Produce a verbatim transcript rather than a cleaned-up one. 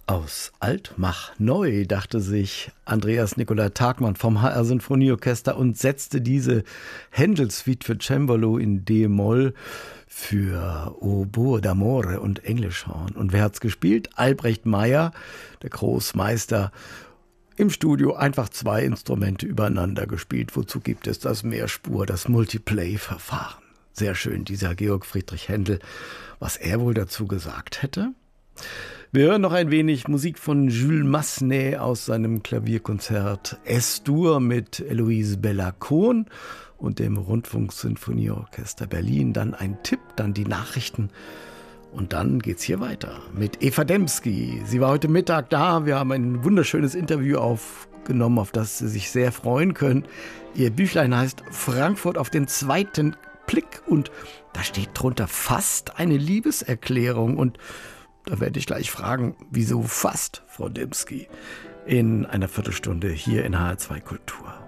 Aus alt mach neu, dachte sich Andreas Nicolai Tagmann vom H R-Sinfonieorchester und setzte diese Händel-Suite für Cembalo in D-Moll für Oboe d'Amore und Englischhorn. Und wer hat's gespielt? Albrecht Meyer, der Großmeister. Im Studio einfach zwei Instrumente übereinander gespielt. Wozu gibt es das Mehrspur, das Multiplay-Verfahren? Sehr schön, dieser Georg Friedrich Händel. Was er wohl dazu gesagt hätte? Wir hören noch ein wenig Musik von Jules Massenet aus seinem Klavierkonzert S-Dur mit Eloise Bellacon und dem Rundfunksinfonieorchester Berlin. Dann ein Tipp, dann die Nachrichten und dann geht's hier weiter mit Eva Demski. Sie war heute Mittag da. Wir haben ein wunderschönes Interview aufgenommen, auf das Sie sich sehr freuen können. Ihr Büchlein heißt Frankfurt auf den zweiten Blick und da steht drunter fast eine Liebeserklärung und da werde ich gleich fragen, wieso fast, Frau Demski, in einer Viertelstunde hier in H R zwei Kultur.